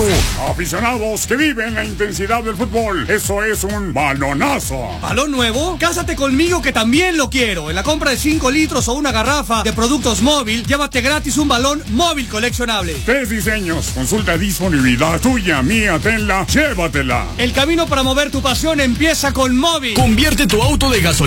balonazo. Aficionados que viven la intensidad del fútbol, eso es un balonazo. ¿Balón nuevo? Cásate conmigo que también lo quiero. En la compra de 5 litros o una garrafa de productos móvil, llévate gratis un balón móvil coleccionable. 3 diseños, consulta disponibilidad, tuya, mía, tenla, llévatela. El camino para mover tu pasión empieza con móvil. Convierte tu auto de gasolina